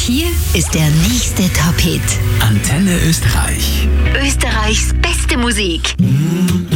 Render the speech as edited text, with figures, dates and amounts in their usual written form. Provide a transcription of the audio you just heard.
hier ist der nächste Top-Hit. Antenne Österreich. Österreichs beste Musik.